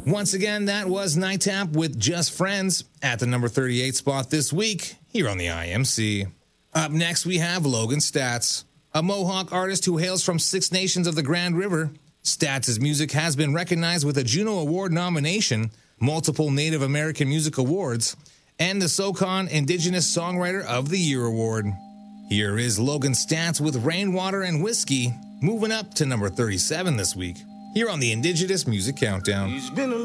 Once again, that was Night Tap with Just Friends at the number 38 spot this week here on the IMC. Up next, we have Logan Staats, a Mohawk artist who hails from Six Nations of the Grand River. Staats' music has been recognized with a Juno Award nomination, multiple Native American Music Awards, and the SoCon Indigenous Songwriter of the Year Award. Here is Logan Staats with Rainwater and Whiskey, moving up to number 37 this week, here on the Indigenous Music Countdown.